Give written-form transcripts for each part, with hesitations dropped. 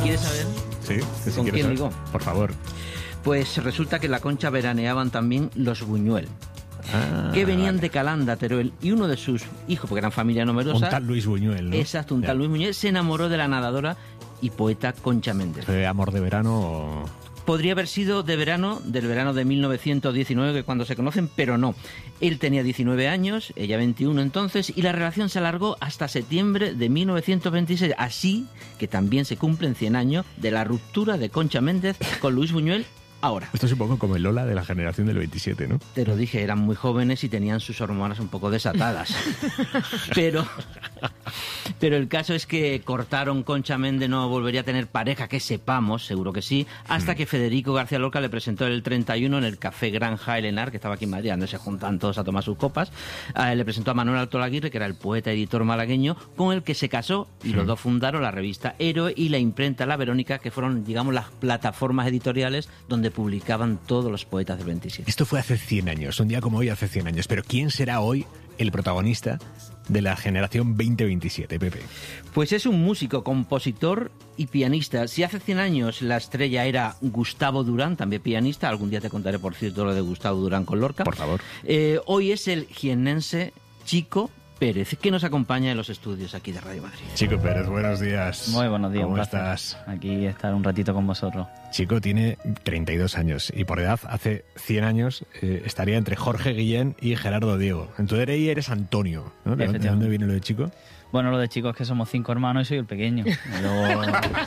¿Quieres saber? Sí, que si ¿Con quieres quién saber. ligó? Por favor. Pues resulta que en la Concha veraneaban también los Buñuel, que venían de Calanda, Teruel, y uno de sus hijos, porque eran familia numerosa... Un tal Luis Buñuel, ¿no? Exacto, un tal Luis Buñuel se enamoró de la nadadora y poeta Concha Méndez. ¿Amor de verano? Podría haber sido del verano de 1919, que cuando se conocen, pero no. Él tenía 19 años, ella 21 entonces, y la relación se alargó hasta septiembre de 1926. Así que también se cumplen 100 años de la ruptura de Concha Méndez con Luis Buñuel ahora. Esto es un poco como el Lola de la generación del 27, ¿no? Te lo dije, eran muy jóvenes y tenían sus hormonas un poco desatadas. Pero el caso es que cortaron. Concha Méndez no volvería a tener pareja, que sepamos, seguro que sí, hasta que Federico García Lorca le presentó el 31 en el Café Granja Elenar, que estaba aquí en Madrid, donde se juntan todos a tomar sus copas. Le presentó a Manuel Alto Laguirre, que era el poeta editor malagueño, con el que se casó, y los dos fundaron la revista Héroe y la imprenta La Verónica, que fueron, digamos, las plataformas editoriales donde publicaban todos los poetas del 27. Esto fue hace 100 años, un día como hoy hace 100 años. Pero ¿quién será hoy el protagonista de la generación 2027, Pepe? Pues es un músico, compositor y pianista. Si hace 100 años la estrella era Gustavo Durán, también pianista, algún día te contaré, por cierto, lo de Gustavo Durán con Lorca. Por favor. Hoy es el jiennense Chico Pérez, que nos acompaña en los estudios aquí de Radio Madrid. Chico Pérez, buenos días. Muy buenos días. ¿Cómo un placer estás? Aquí estar un ratito con vosotros. Chico tiene 32 años y por edad, hace 100 años, estaría entre Jorge Guillén y Gerardo Diego. En tu DNI eres Antonio, ¿no? ¿De dónde viene lo de Chico? Bueno, lo de Chico es que somos 5 hermanos y soy el pequeño. Y luego...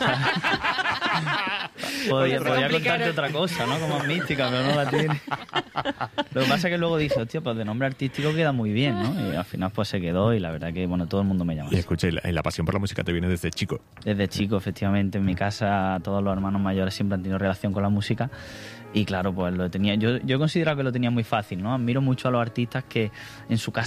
Podría contarte otra cosa, ¿no? Como mística, pero no la tiene. Lo que pasa es que luego dice, hostia, pues de nombre artístico queda muy bien, ¿no? Y al final pues se quedó y la verdad que, bueno, todo el mundo me llama. Y escucha, la pasión por la música te viene desde chico. Desde chico, efectivamente. En mi casa todos los hermanos mayores siempre han tenido relación con la música. Y claro, pues lo tenía. Yo he considerado que lo tenía muy fácil, ¿no? Admiro mucho a los artistas que en su casa